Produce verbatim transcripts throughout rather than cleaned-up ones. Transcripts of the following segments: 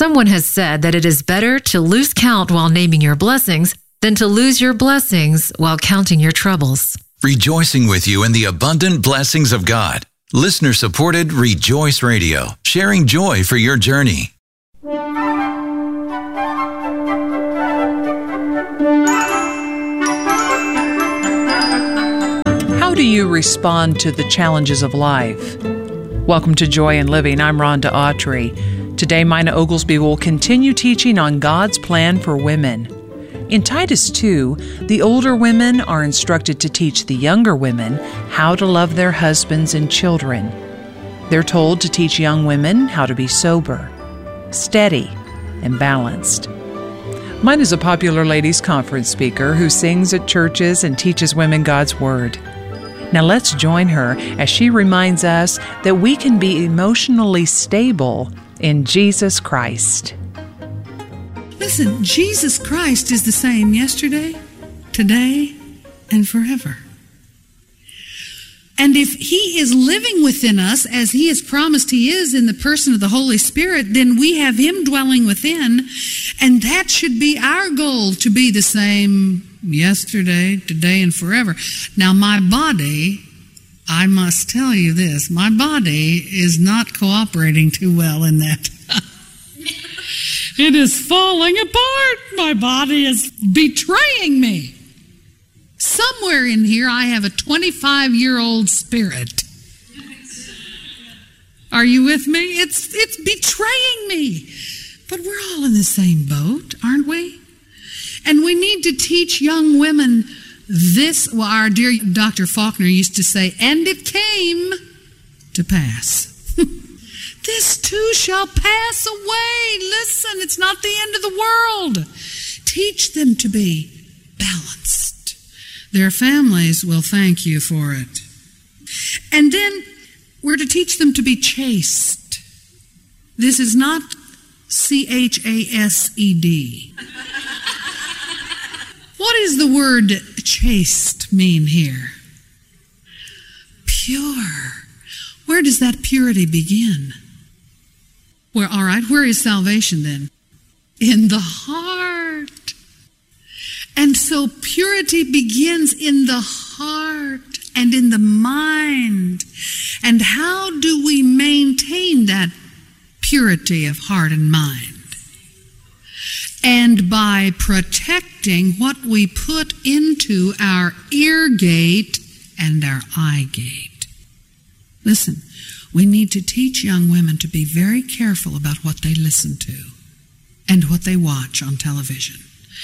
Someone has said that it is better to lose count while naming your blessings than to lose your blessings while counting your troubles. Rejoicing with you in the abundant blessings of God. Listener-supported Rejoice Radio, sharing joy for your journey. How do you respond to the challenges of life? Welcome to Joy in Living. I'm Rhonda Autry. Today, Mina Oglesby will continue teaching on God's plan for women. In Titus two, the older women are instructed to teach the younger women how to love their husbands and children. They're told to teach young women how to be sober, steady, and balanced. Mina is a popular ladies' conference speaker who sings at churches and teaches women God's Word. Now let's join her as she reminds us that we can be emotionally stable in Jesus Christ. Listen, Jesus Christ is the same yesterday, today, and forever. And if He is living within us, as He has promised He is in the person of the Holy Spirit, then we have Him dwelling within, and that should be our goal, to be the same yesterday, today, and forever. Now, my body, I must tell you this, my body is not cooperating too well in that. It is falling apart. My body is betraying me. Somewhere in here, I have a twenty-five-year-old spirit. Are you with me? It's it's betraying me. But we're all in the same boat, aren't we? And we need to teach young women this. Well, our dear Doctor Faulkner used to say, and it came to pass. This too shall pass away. Listen, it's not the end of the world. Teach them to be balanced. Their families will thank you for it. And then we're to teach them to be chaste. This is not C H A S E D. What does the word chaste mean here? Pure. Where does that purity begin? Well, all right, where is salvation then? In the heart. And so purity begins in the heart and in the mind. And how do we maintain that purity of heart and mind? And by protecting what we put into our ear gate and our eye gate. Listen, we need to teach young women to be very careful about what they listen to and what they watch on television.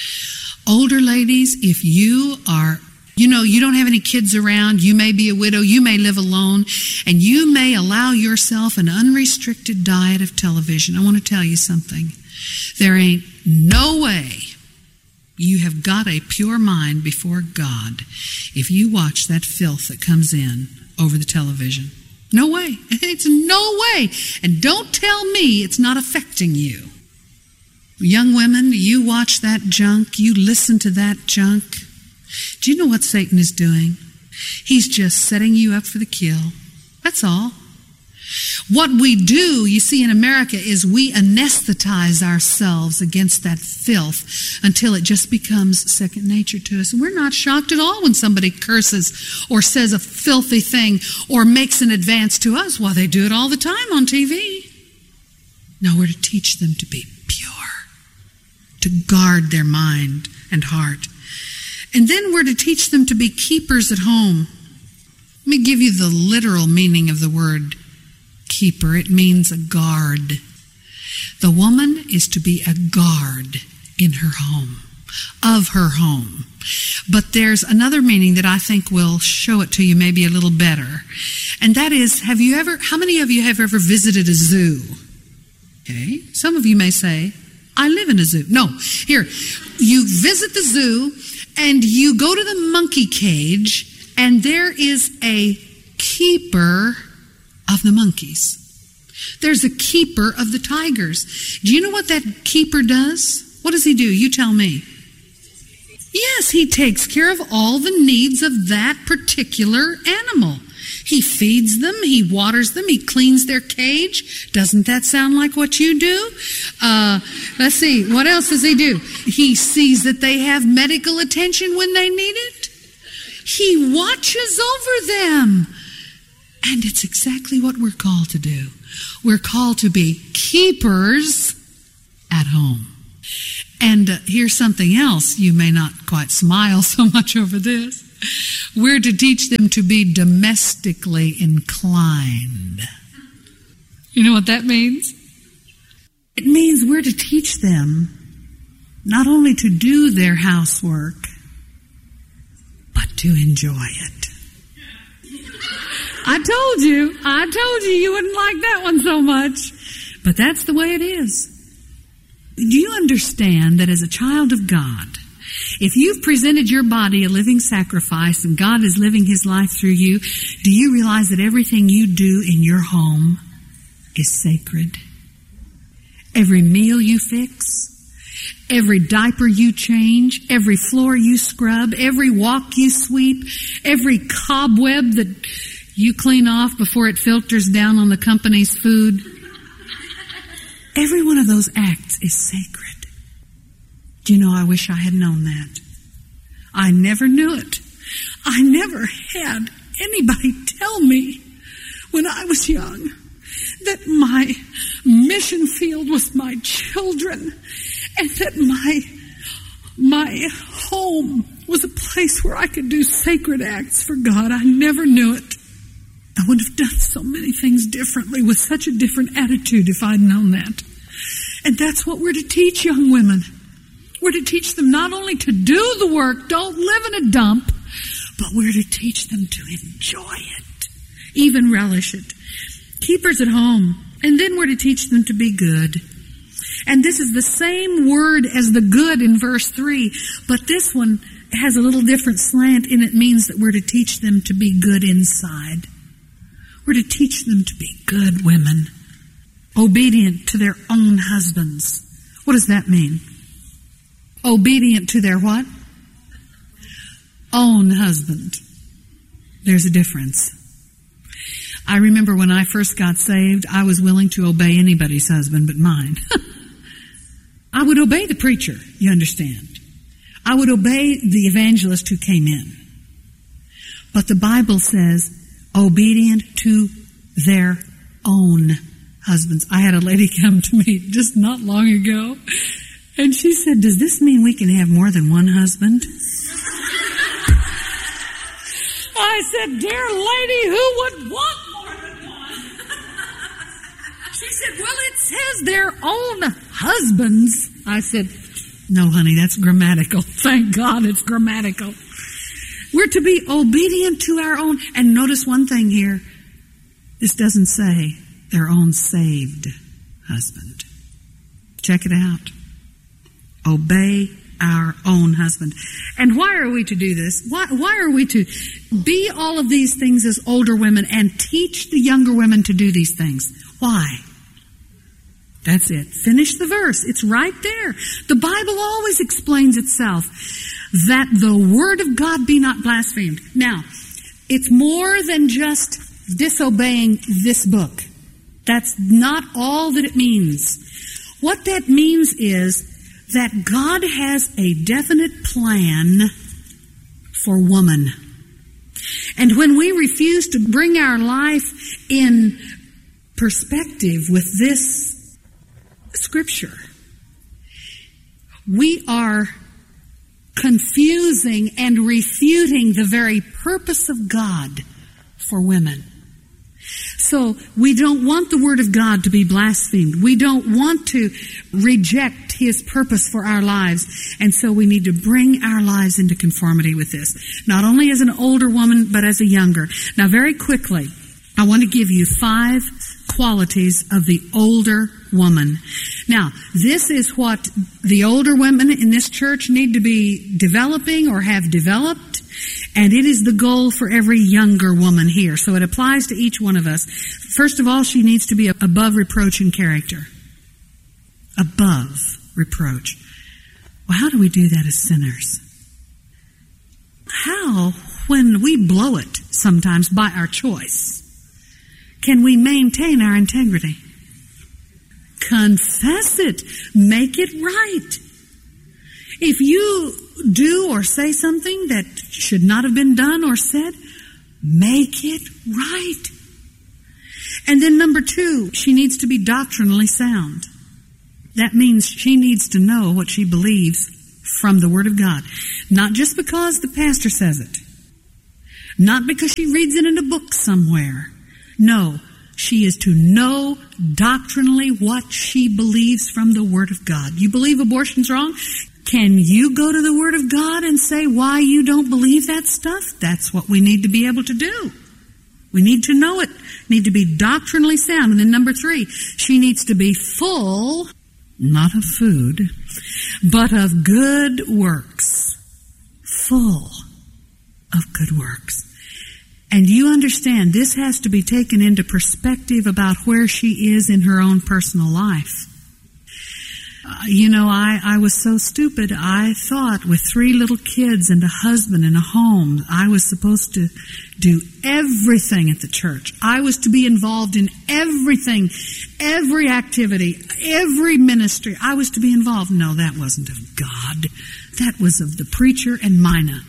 Older ladies, if you are, you know, you don't have any kids around, you may be a widow, you may live alone, and you may allow yourself an unrestricted diet of television. I want to tell you something. There ain't no way you have got a pure mind before God if you watch that filth that comes in over the television. No way. It's no way. And don't tell me it's not affecting you. Young women, you watch that junk, you listen to that junk. Do you know what Satan is doing? He's just setting you up for the kill. That's all. What we do, you see, in America is we anesthetize ourselves against that filth until it just becomes second nature to us. And we're not shocked at all when somebody curses or says a filthy thing or makes an advance to us. Well, they do it all the time on T V. No, we're to teach them to be pure, to guard their mind and heart. And then we're to teach them to be keepers at home. Let me give you the literal meaning of the word keeper. It means a guard. The woman is to be a guard in her home, of her home. But there's another meaning that I think will show it to you maybe a little better. And that is, have you ever, how many of you have ever visited a zoo? Okay. Some of you may say, I live in a zoo. No, here, you visit the zoo and you go to the monkey cage and there is a keeper of the monkeys. There's a keeper of the tigers. Do you know what that keeper does? What does he do? You tell me. Yes, he takes care of all the needs of that particular animal. He feeds them, he waters them, he cleans their cage. Doesn't that sound like what you do? Uh, let's see, what else does he do? He sees that they have medical attention when they need it. He watches over them. And it's exactly what we're called to do. We're called to be keepers at home. And uh, here's something else. You may not quite smile so much over this. We're to teach them to be domestically inclined. You know what that means? It means we're to teach them not only to do their housework, but to enjoy it. I told you, I told you you wouldn't like that one so much. But that's the way it is. Do you understand that as a child of God, if you've presented your body a living sacrifice and God is living His life through you, do you realize that everything you do in your home is sacred? Every meal you fix, every diaper you change, every floor you scrub, every walk you sweep, every cobweb that you clean off before it filters down on the company's food. Every one of those acts is sacred. Do you know, I wish I had known that. I never knew it. I never had anybody tell me when I was young that my mission field was my children and that my, my home was a place where I could do sacred acts for God. I never knew it. I would have done so many things differently with such a different attitude if I'd known that. And that's what we're to teach young women. We're to teach them not only to do the work, don't live in a dump, but we're to teach them to enjoy it, even relish it. Keepers at home. And then we're to teach them to be good. And this is the same word as the good in verse three, but this one has a little different slant, and it means that we're to teach them to be good inside. We're to teach them to be good women, obedient to their own husbands. What does that mean? Obedient to their what? Own husband. There's a difference. I remember when I first got saved, I was willing to obey anybody's husband but mine. I would obey the preacher, you understand. I would obey the evangelist who came in. But the Bible says, obedient to their own husbands. I had a lady come to me just not long ago, and she said, does this mean we can have more than one husband? I said, dear lady, who would want more than one? She said, well, it says their own husbands. I said, no, honey, that's grammatical. Thank God it's grammatical. We're to be obedient to our own. And notice one thing here. This doesn't say their own saved husband. Check it out. Obey our own husband. And why are we to do this? Why, why are we to be all of these things as older women and teach the younger women to do these things? Why? That's it. Finish the verse. It's right there. The Bible always explains itself. That the word of God be not blasphemed. Now, it's more than just disobeying this book. That's not all that it means. What that means is that God has a definite plan for woman. And when we refuse to bring our life in perspective with this scripture, we are confusing and refuting the very purpose of God for women. So we don't want the Word of God to be blasphemed. We don't want to reject His purpose for our lives. And so we need to bring our lives into conformity with this. Not only as an older woman, but as a younger. Now very quickly, I want to give you five qualities of the older woman. Now, this is what the older women in this church need to be developing or have developed, and it is the goal for every younger woman here. So it applies to each one of us. First of all, she needs to be above reproach in character. Above reproach. Well, how do we do that as sinners? How, when we blow it sometimes by our choice, can we maintain our integrity? Confess it. Make it right. If you do or say something that should not have been done or said, make it right. And then number two, she needs to be doctrinally sound. That means she needs to know what she believes from the Word of God. Not just because the pastor says it. Not because she reads it in a book somewhere. No, she is to know doctrinally what she believes from the Word of God. You believe abortion's wrong? Can you go to the Word of God and say why you don't believe that stuff? That's what we need to be able to do. We need to know it. Need to be doctrinally sound. And then number three, she needs to be full, not of food, but of good works. Full of good works. And you understand, this has to be taken into perspective about where she is in her own personal life. Uh, you know, I, I was so stupid. I thought with three little kids and a husband and a home, I was supposed to do everything at the church. I was to be involved in everything, every activity, every ministry. I was to be involved. No, that wasn't of God. That was of the preacher and Mina.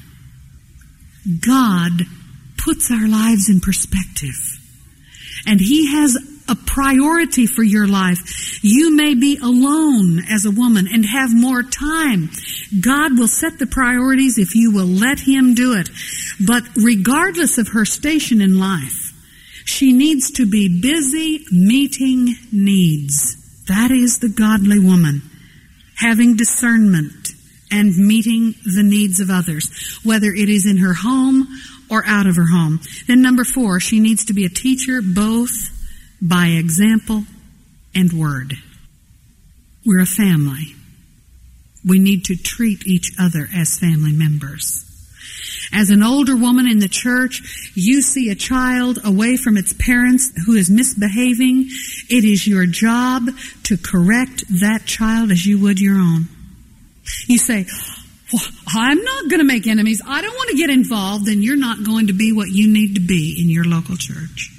God puts our lives in perspective. And He has a priority for your life. You may be alone as a woman and have more time. God will set the priorities if you will let Him do it. But regardless of her station in life, she needs to be busy meeting needs. That is the godly woman. Having discernment and meeting the needs of others, whether it is in her home or out of her home. Then number four, she needs to be a teacher both by example and word. We're a family. We need to treat each other as family members. As an older woman in the church, you see a child away from its parents who is misbehaving. It is your job to correct that child as you would your own. You say, well, I'm not going to make enemies. I don't want to get involved. Then you're not going to be what you need to be in your local church.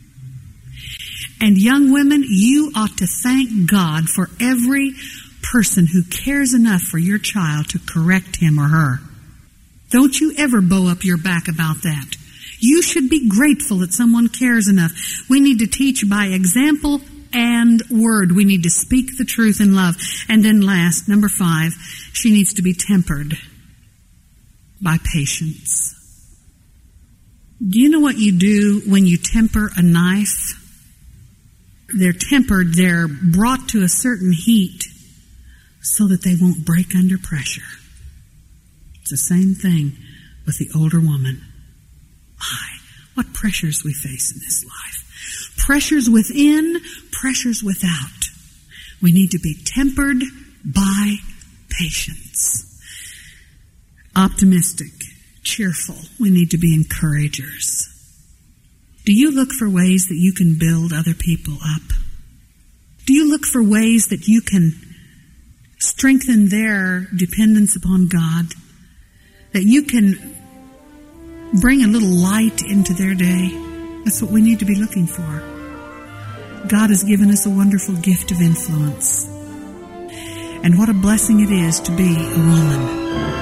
And young women, you ought to thank God for every person who cares enough for your child to correct him or her. Don't you ever bow up your back about that. You should be grateful that someone cares enough. We need to teach by example and word. We need to speak the truth in love. And then last, number five, she needs to be tempered by patience. Do you know what you do when you temper a knife? They're tempered, they're brought to a certain heat so that they won't break under pressure. It's the same thing with the older woman. My, what pressures we face in this life. Pressures within, pressures without. We need to be tempered by patience. Optimistic, cheerful. We need to be encouragers. Do you look for ways that you can build other people up? Do you look for ways that you can strengthen their dependence upon God? That you can bring a little light into their day? That's what we need to be looking for. God has given us a wonderful gift of influence. And what a blessing it is to be a woman.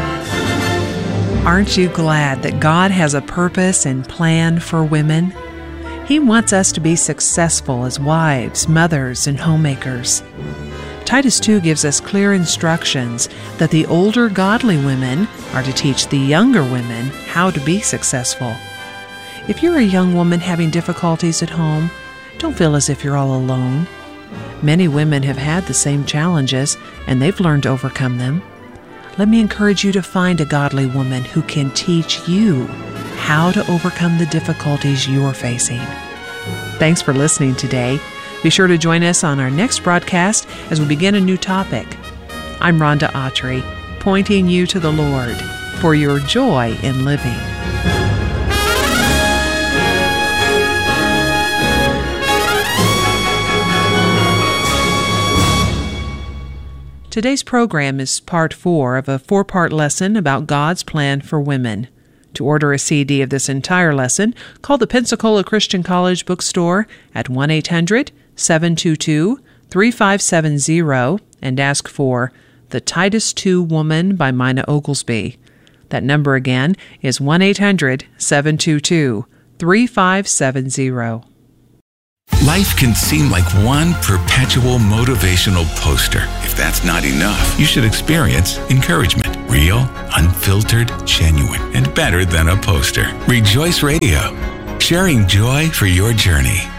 Aren't you glad that God has a purpose and plan for women? He wants us to be successful as wives, mothers, and homemakers. Titus two gives us clear instructions that the older godly women are to teach the younger women how to be successful. If you're a young woman having difficulties at home, don't feel as if you're all alone. Many women have had the same challenges, and they've learned to overcome them. Let me encourage you to find a godly woman who can teach you how to overcome the difficulties you're facing. Thanks for listening today. Be sure to join us on our next broadcast as we begin a new topic. I'm Rhonda Autry, pointing you to the Lord for your joy in living. Today's program is part four of a four-part lesson about God's plan for women. To order a C D of this entire lesson, call the Pensacola Christian College bookstore at one eight hundred seven two two three five seven zero and ask for The Titus two Woman by Mina Oglesby. That number again is one eight hundred seven two two three five seven zero. Life can seem like one perpetual motivational poster. If that's not enough, you should experience encouragement. Real, unfiltered, genuine, and better than a poster. Rejoice Radio, sharing joy for your journey.